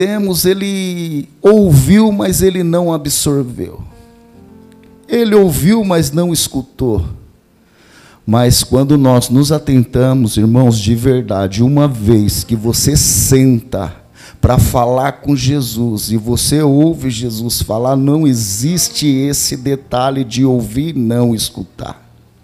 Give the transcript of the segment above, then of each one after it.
ele ouviu, mas ele não absorveu. Ele ouviu, mas não escutou. Mas quando nós nos atentamos, irmãos, de verdade, uma vez que você senta para falar com Jesus e você ouve Jesus falar, não existe esse detalhe de ouvir e não escutar.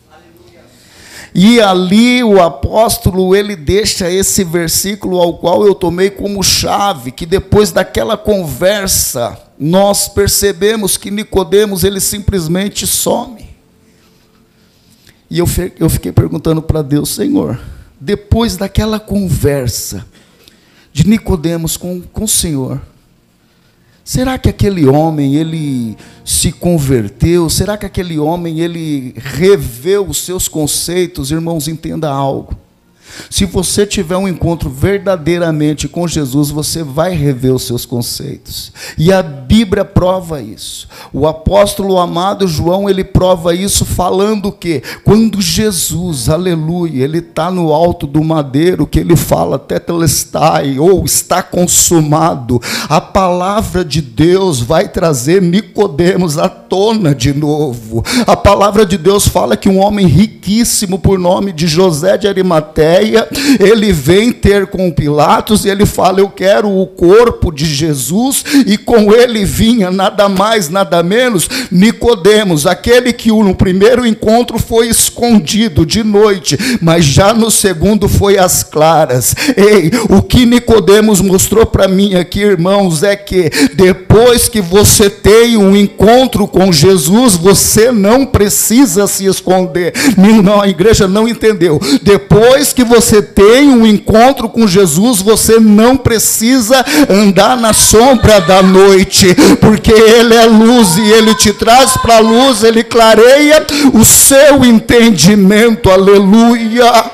E ali o apóstolo, ele deixa esse versículo ao qual eu tomei como chave, que depois daquela conversa, nós percebemos que Nicodemos, ele simplesmente some. E eu fiquei perguntando para Deus, Senhor, depois daquela conversa de Nicodemos com o Senhor, será que aquele homem, ele se converteu? Será que aquele homem, ele reveu os seus conceitos? Irmãos, entenda algo. Se você tiver um encontro verdadeiramente com Jesus, você vai rever os seus conceitos. E a Bíblia prova isso. O apóstolo amado João, ele prova isso falando que quando Jesus, aleluia, ele está no alto do madeiro, que ele fala tetelestai, ou está consumado, a palavra de Deus vai trazer Nicodemos à tona de novo. A palavra de Deus fala que um homem riquíssimo por nome de José de Arimateia, ele vem ter com Pilatos e ele fala, eu quero o corpo de Jesus, e com ele vinha nada mais, nada menos, Nicodemos, aquele que no primeiro encontro foi escondido de noite, mas já no segundo foi às claras. Ei, o que Nicodemos mostrou para mim aqui, irmãos, é que depois que você tem um encontro com Jesus, você não precisa se esconder. Não, a igreja não entendeu. Depois que você tem um encontro com Jesus, você não precisa andar na sombra da noite, porque Ele é luz e Ele te traz para a luz, Ele clareia o seu entendimento, aleluia.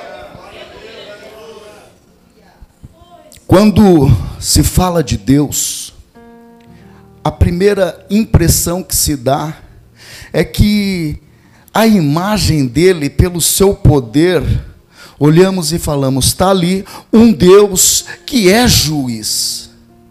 Quando se fala de Deus, a primeira impressão que se dá é que a imagem dele, pelo seu poder, olhamos e falamos, está ali um Deus que é juiz.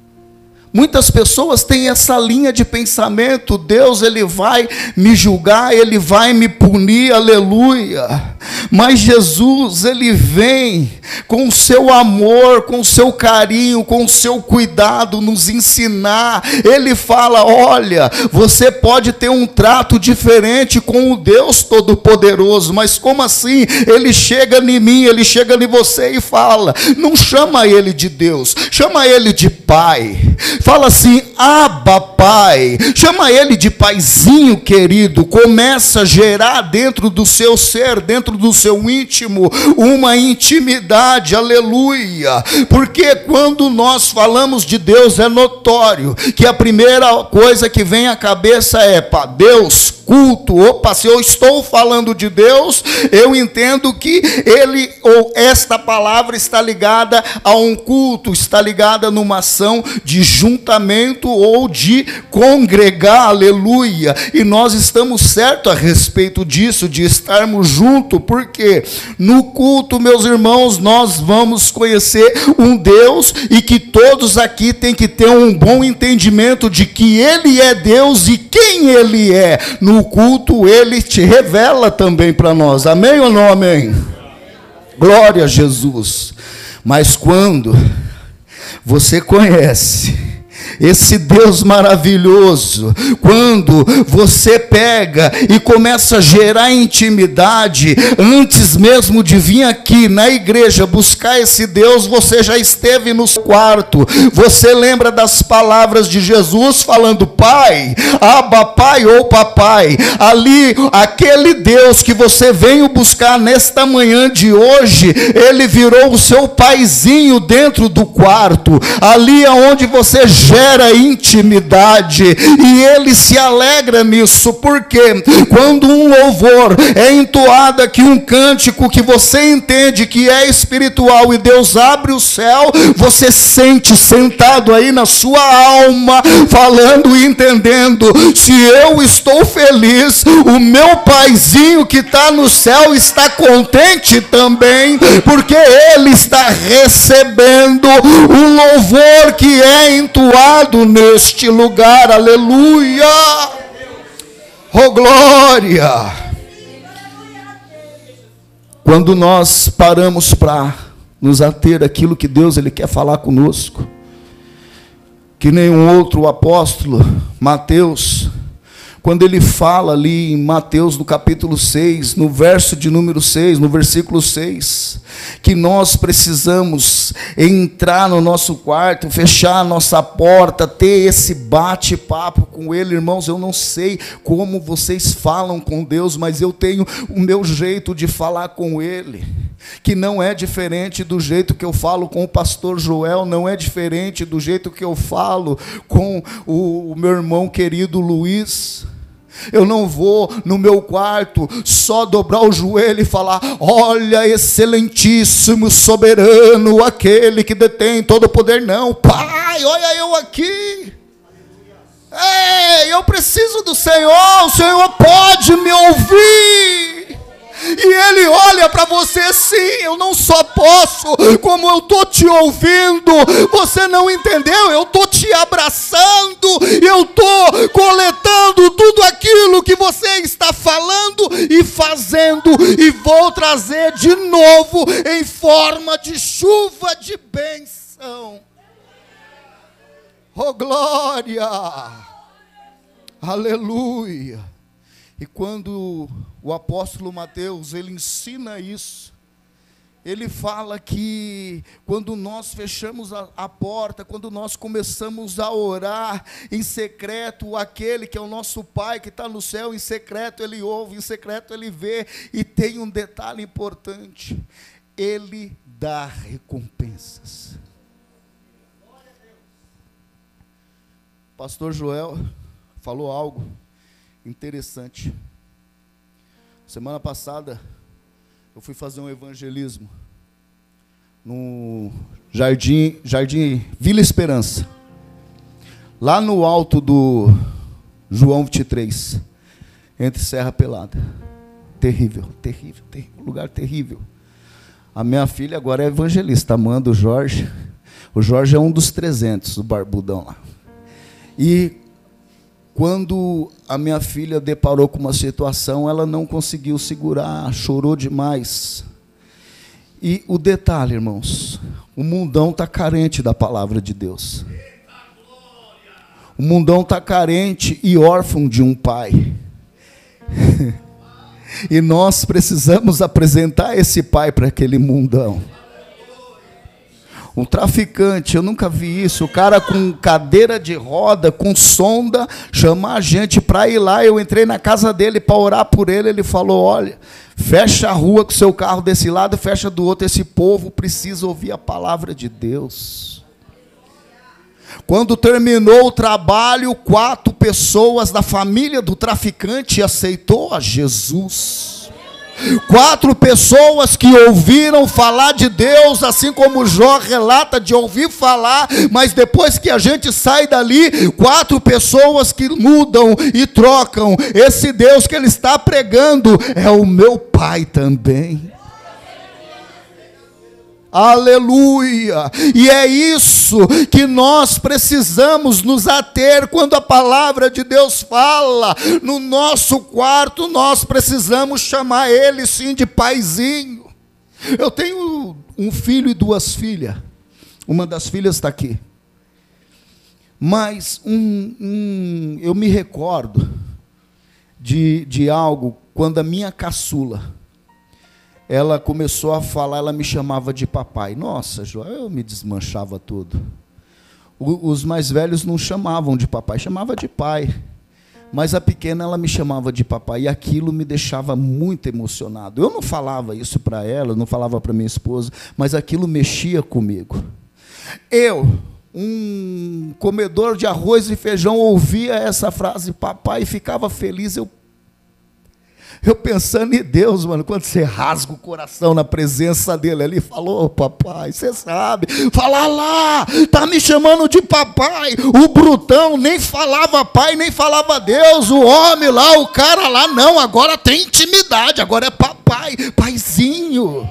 Muitas pessoas têm essa linha de pensamento, Deus, ele vai me julgar, ele vai me punir, aleluia. Mas Jesus, ele vem com o seu amor, com o seu carinho, com o seu cuidado, nos ensinar. Ele fala, olha, você pode ter um trato diferente com o Deus Todo-Poderoso, mas como assim? Ele chega em mim, ele chega em você e fala, não chama ele de Deus, chama ele de Pai. Fala assim, Abba, Pai. Chama ele de paizinho querido. Começa a gerar dentro do seu ser, dentro do seu íntimo, uma intimidade, aleluia. Porque quando nós falamos de Deus, é notório que a primeira coisa que vem à cabeça é, pá, Deus, culto. Opa, se eu estou falando de Deus, eu entendo que ele ou esta palavra está ligada a um culto, está ligada numa ação de juntamento ou de congregar, aleluia. E nós estamos certos a respeito disso, de estarmos juntos, porque no culto, meus irmãos, nós vamos conhecer um Deus, e que todos aqui têm que ter um bom entendimento de que Ele é Deus e quem Ele é. No culto, Ele te revela também para nós, amém ou não amém? Glória a Jesus. Mas quando você conhece esse Deus maravilhoso, quando você pega e começa a gerar intimidade, antes mesmo de vir aqui na igreja buscar esse Deus, você já esteve no quarto, você lembra das palavras de Jesus falando, Pai, Abba, Pai ou Papai, ali, aquele Deus que você veio buscar nesta manhã de hoje, ele virou o seu paizinho dentro do quarto, ali aonde você gera gera intimidade, e Ele se alegra nisso, porque quando um louvor é entoado aqui, um cântico que você entende que é espiritual, e Deus abre o céu, você sente sentado aí na sua alma, falando e entendendo: se eu estou feliz, o meu paizinho que está no céu está contente também, porque Ele está recebendo o louvor que é entoado neste lugar. Aleluia! Oh, glória! Quando nós paramos para nos ater àquilo que Deus Ele quer falar conosco, que nenhum outro apóstolo, Mateus, quando ele fala ali em Mateus, no capítulo 6, no verso de número 6, no versículo 6, que nós precisamos entrar no nosso quarto, fechar a nossa porta, ter esse bate-papo com Ele. Irmãos, eu não sei como vocês falam com Deus, mas eu tenho o meu jeito de falar com Ele, que não é diferente do jeito que eu falo com o pastor Joel, não é diferente do jeito que eu falo com o meu irmão querido Luiz. Eu não vou no meu quarto só dobrar o joelho e falar: olha, excelentíssimo, soberano, aquele que detém todo o poder. Não, Pai, olha eu aqui. Ei, eu preciso do Senhor, o Senhor pode me ouvir. E Ele olha para você: sim, eu não só posso, como eu estou te ouvindo. Você não entendeu? Eu estou te abraçando, eu estou coletando tudo aquilo que você está falando e fazendo, e vou trazer de novo em forma de chuva de bênção. Oh, glória! Aleluia! E quando o apóstolo Mateus, ele ensina isso, ele fala que quando nós fechamos a porta, quando nós começamos a orar em secreto, aquele que é o nosso Pai que está no céu, em secreto Ele ouve, em secreto Ele vê. E tem um detalhe importante: Ele dá recompensas. Pastor Joel falou algo interessante. Semana passada, eu fui fazer um evangelismo no Jardim Vila Esperança, lá no alto do João 23, entre Serra Pelada. Terrível, terrível, terrível, lugar terrível. A minha filha agora é evangelista, Amanda, o Jorge. O Jorge é um dos 300, o barbudão lá. E quando a minha filha deparou com uma situação, ela não conseguiu segurar, chorou demais. E o detalhe, irmãos, o mundão está carente da palavra de Deus. O mundão está carente e órfão de um pai. E nós precisamos apresentar esse pai para aquele mundão. Um traficante, eu nunca vi isso, o cara com cadeira de roda, com sonda, chamar a gente para ir lá. Eu entrei na casa dele para orar por ele, ele falou: olha, fecha a rua com o seu carro desse lado, fecha do outro, esse povo precisa ouvir a palavra de Deus. Quando terminou o trabalho, 4 pessoas da família do traficante aceitou a Jesus. 4 pessoas que ouviram falar de Deus, assim como Jó relata de ouvir falar, mas depois que a gente sai dali, 4 pessoas que mudam e trocam. Esse Deus que ele está pregando é o meu Pai também. Aleluia! E é isso que nós precisamos nos ater quando a palavra de Deus fala. No nosso quarto nós precisamos chamar Ele sim de paizinho. Eu tenho um filho e 2 filhas. Uma das filhas está aqui. Mas eu me recordo de algo quando a minha caçula, ela começou a falar, ela me chamava de papai. Nossa, João, eu me desmanchava tudo. Os mais velhos não chamavam de papai, chamava de pai. Mas a pequena, ela me chamava de papai, e aquilo me deixava muito emocionado. Eu não falava isso para ela, não falava para minha esposa, mas aquilo mexia comigo. Eu, um comedor de arroz e feijão ouvia essa frase, papai, e ficava feliz. Eu pensando em Deus, mano, quando você rasga o coração na presença dele, ele falou, papai, você sabe, fala lá, tá me chamando de papai. O brutão nem falava pai, nem falava Deus, o homem lá, o cara lá, não, agora tem intimidade, agora é papai, paizinho.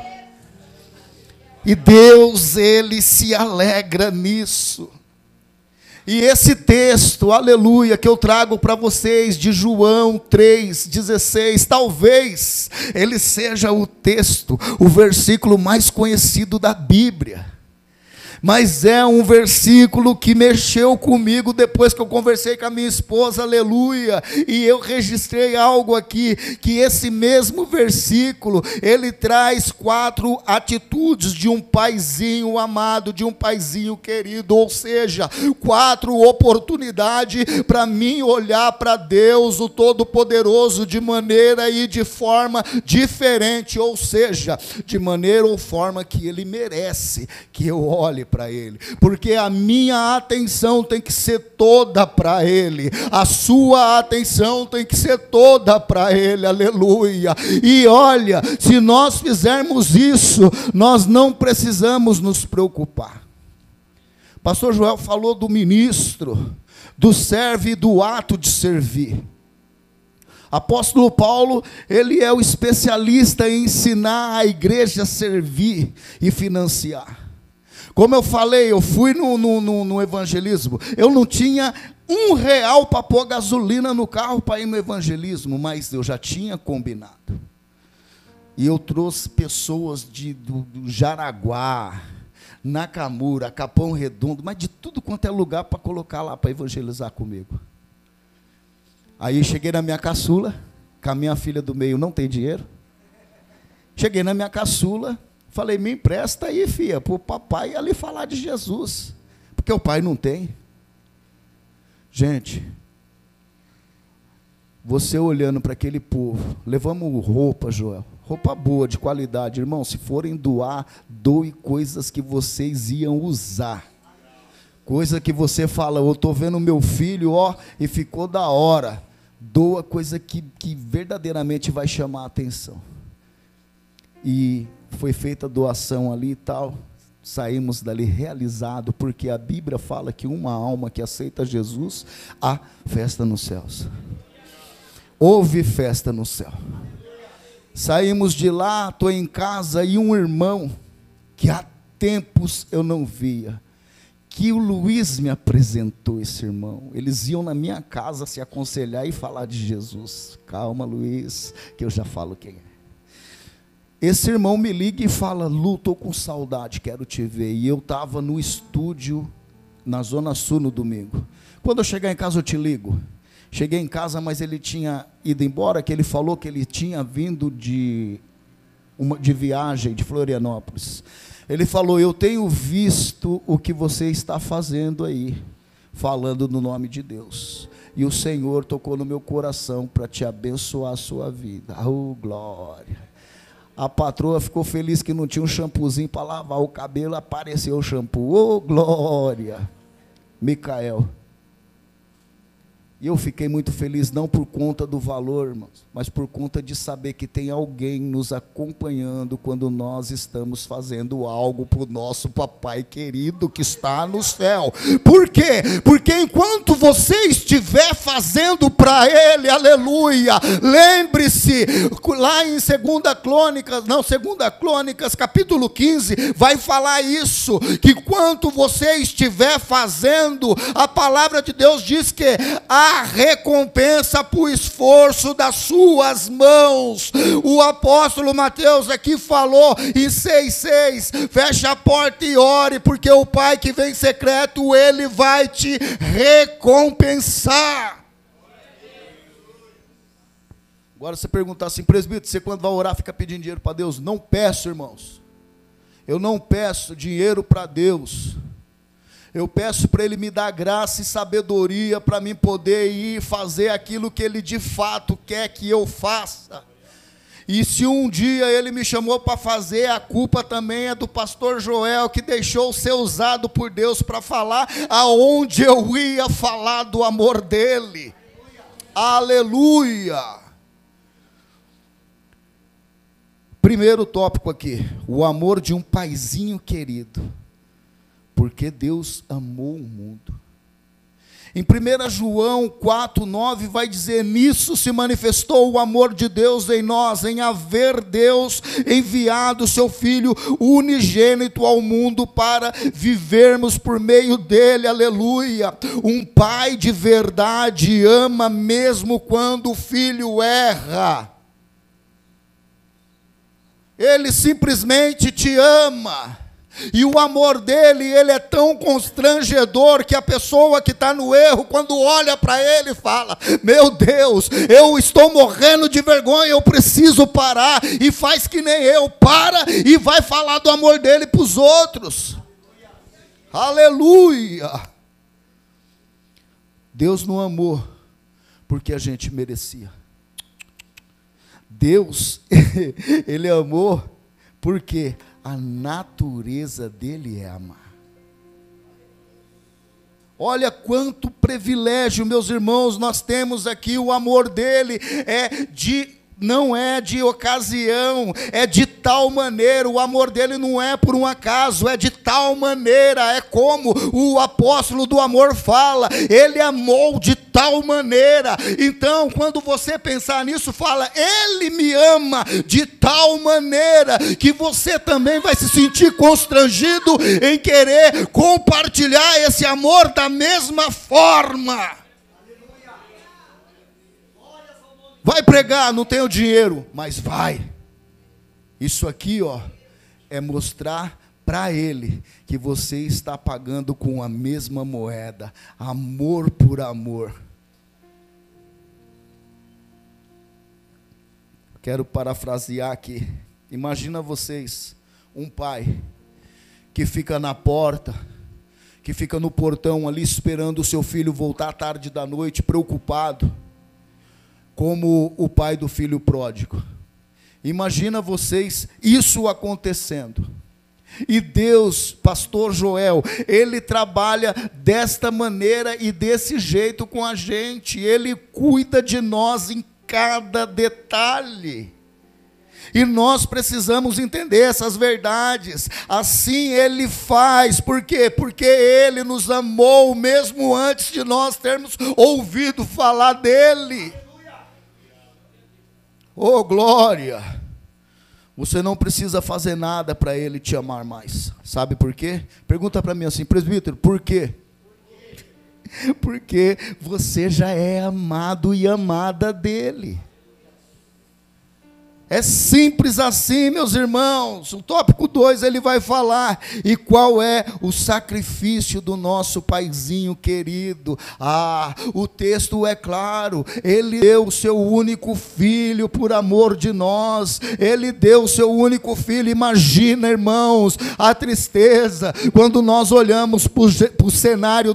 E Deus, ele se alegra nisso. E esse texto, aleluia, que eu trago para vocês, de João 3,16, talvez ele seja o texto, o versículo mais conhecido da Bíblia. Mas é um versículo que mexeu comigo depois que eu conversei com a minha esposa, aleluia, e eu registrei algo aqui, que esse mesmo versículo, ele traz 4 atitudes de um paizinho amado, de um paizinho querido, ou seja, 4 oportunidades para mim olhar para Deus, o Todo-Poderoso, de maneira e de forma diferente, ou seja, de maneira ou forma que Ele merece que eu olhe para Ele, porque a minha atenção tem que ser toda para Ele, a sua atenção tem que ser toda para Ele, aleluia. E olha, se nós fizermos isso, nós não precisamos nos preocupar. Pastor Joel falou do ministro, do serve e do ato de servir. Apóstolo Paulo, ele é o especialista em ensinar a igreja a servir e financiar. Como eu falei, eu fui no evangelismo, eu não tinha R$1 para pôr gasolina no carro para ir no evangelismo, mas eu já tinha combinado. E eu trouxe pessoas do Jaraguá, Nakamura, Capão Redondo, mas de tudo quanto é lugar para colocar lá, para evangelizar comigo. Aí cheguei na minha caçula, com a minha filha do meio não tem dinheiro. Cheguei na minha caçula, falei, me empresta aí, filha, para o papai ali falar de Jesus, porque o pai não tem. Gente, você olhando para aquele povo, levamos roupa, Joel, roupa boa, de qualidade, irmão, se forem doar, doe coisas que vocês iam usar, coisa que você fala, eu estou vendo meu filho, ó, e ficou da hora, doa coisa que verdadeiramente vai chamar a atenção. E foi feita a doação ali e tal, saímos dali realizado, porque a Bíblia fala que uma alma que aceita Jesus, há festa nos céus. Houve festa no céu. Saímos de lá, estou em casa, e um irmão, que há tempos eu não via, que o Luiz me apresentou esse irmão, eles iam na minha casa se aconselhar e falar de Jesus. Calma, Luiz, que eu já falo quem é. Esse irmão me liga e fala, Lu, estou com saudade, quero te ver. E eu estava no estúdio, na Zona Sul, no domingo. Quando eu chegar em casa, eu te ligo. Cheguei em casa, mas ele tinha ido embora, que ele falou que ele tinha vindo de viagem, de Florianópolis. Ele falou, eu tenho visto o que você está fazendo aí, falando no nome de Deus. E o Senhor tocou no meu coração para te abençoar a sua vida. Oh, glória! A patroa ficou feliz que não tinha um shampoozinho para lavar o cabelo, apareceu o shampoo. Oh, glória! Micael. E eu fiquei muito feliz, não por conta do valor, irmãos, mas por conta de saber que tem alguém nos acompanhando quando nós estamos fazendo algo para o nosso papai querido que está no céu. Por quê? Porque enquanto você estiver fazendo para ele, aleluia, lembre-se, lá em 2 Crônicas, capítulo 15, vai falar isso, que enquanto você estiver fazendo, a palavra de Deus diz que a recompensa para o esforço das suas mãos. O apóstolo Mateus aqui falou em 6,6, fecha a porta e ore, porque o Pai que vem em secreto, Ele vai te recompensar. Agora você perguntar assim, presbítero, você quando vai orar fica pedindo dinheiro para Deus? Não peço, irmãos, eu não peço dinheiro para Deus. Eu peço para Ele me dar graça e sabedoria para mim poder ir fazer aquilo que Ele de fato quer que eu faça. E se um dia ele me chamou para fazer, a culpa também é do pastor Joel, que deixou ser usado por Deus para falar aonde eu ia falar do amor dele. Aleluia! Primeiro tópico aqui, o amor de um paizinho querido. Porque Deus amou o mundo. Em 1 João 4,9 vai dizer: nisso se manifestou o amor de Deus em nós, em haver Deus enviado o seu Filho unigênito ao mundo para vivermos por meio dele, aleluia. Um pai de verdade ama mesmo quando o filho erra. Ele simplesmente te ama. E o amor dele, ele é tão constrangedor que a pessoa que está no erro, quando olha para ele, fala: meu Deus, eu estou morrendo de vergonha, eu preciso parar. E faz que nem eu, para e vai falar do amor dele para os outros. Aleluia! Deus não amou porque a gente merecia. Deus, ele amou porque a natureza dele é amar. Olha quanto privilégio, meus irmãos, nós temos aqui. O amor dele não é de ocasião, é de tal maneira. O amor dele não é por um acaso, é de tal maneira. É como o apóstolo do amor fala: ele amou de tal maneira. Então, quando você pensar nisso, fala: ele me ama de tal maneira, que você também vai se sentir constrangido em querer compartilhar esse amor da mesma forma. Vai pregar, não tenho dinheiro, mas vai. Isso aqui, é mostrar para ele que você está pagando com a mesma moeda, amor por amor. Quero parafrasear aqui. Imagina vocês, um pai que fica na porta, que fica no portão ali esperando o seu filho voltar à tarde da noite, preocupado, como o pai do filho pródigo. Imagina vocês isso acontecendo. E Deus, pastor Joel, ele trabalha desta maneira e desse jeito com a gente. Ele cuida de nós em cada detalhe. E nós precisamos entender essas verdades. Assim ele faz. Por quê? Porque ele nos amou mesmo antes de nós termos ouvido falar dele. Oh, glória! Você não precisa fazer nada para ele te amar mais. Sabe por quê? Pergunta para mim assim: presbítero, por quê? Porque você já é amado e amada dele. É simples assim, meus irmãos. O tópico 2 ele vai falar: e qual é o sacrifício do nosso paizinho querido? O texto é claro. Ele deu o seu único filho por amor de nós. Ele deu o seu único filho. Imagina, irmãos, a tristeza quando nós olhamos para o cenário